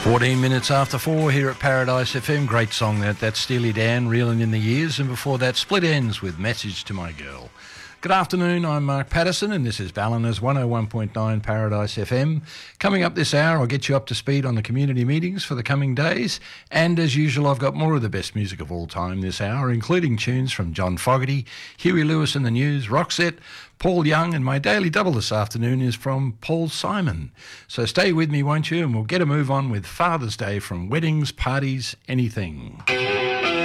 14 minutes after 4 here at Paradise FM. Great song that's Steely Dan, Reeling in the Years, and before that Split Ends with Message to My Girl. Good afternoon, I'm Mark Patterson and this is Ballina's 101.9 Paradise FM. Coming up this hour, I'll get you up to speed on the community meetings for the coming days, and as usual I've got more of the best music of all time this hour, including tunes from John Fogerty, Huey Lewis and the News, Roxette, Paul Young, and my daily double this afternoon is from Paul Simon. So stay with me, won't you, and we'll get a move on with Father's Day from Weddings, Parties, Anything.